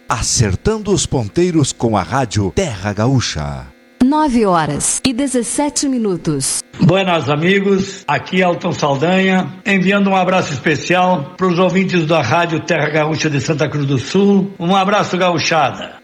Acertando os ponteiros com a rádio Terra Gaúcha. 9h17. Buenas amigos, aqui Elton Saldanha, enviando um abraço especial para os ouvintes da rádio Terra Gaúcha de Santa Cruz do Sul. Um abraço, gauchada.